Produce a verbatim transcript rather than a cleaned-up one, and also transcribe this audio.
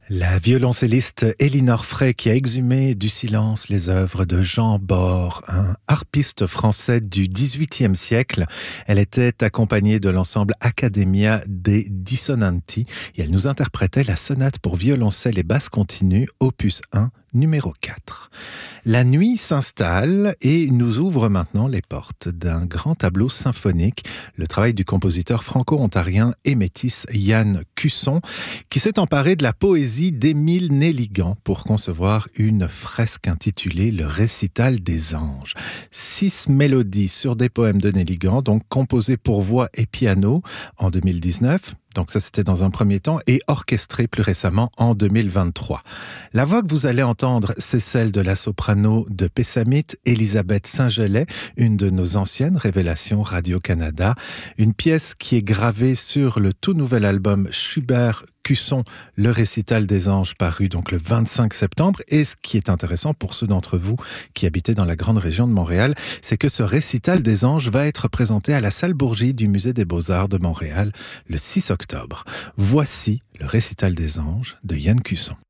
La violoncelliste Elinor Frey qui a exhumé du silence les œuvres de Jean Bort, un harpiste français du dix-huitième siècle. Elle était accompagnée de l'ensemble Accademia dei Dissonanti et elle nous interprétait la sonate pour violoncelle et basse continue, opus un, numéro quatre. La nuit s'installe et nous ouvre maintenant les portes d'un grand tableau symphonique, le travail du compositeur franco-ontarien et métis Yann Cusson, qui s'est emparé de la poésie d'Émile Nelligan pour concevoir une fresque intitulée Le Récital des Anges. Six mélodies sur des poèmes de Nelligan, donc composées pour voix et piano en deux mille dix-neuf. Donc ça, c'était dans un premier temps, et orchestré plus récemment en deux mille vingt-trois. La voix que vous allez entendre, c'est celle de la soprano de Pessamit, Elisabeth Saint-Gelais, une de nos anciennes révélations Radio-Canada. Une pièce qui est gravée sur le tout nouvel album Schubert Cusson, Le Récital des Anges, paru donc le vingt-cinq septembre. Et ce qui est intéressant pour ceux d'entre vous qui habitez dans la grande région de Montréal, c'est que ce Récital des Anges va être présenté à la salle Bourgie du Musée des Beaux-Arts de Montréal le six octobre. Voici Le Récital des Anges de Yann Cusson.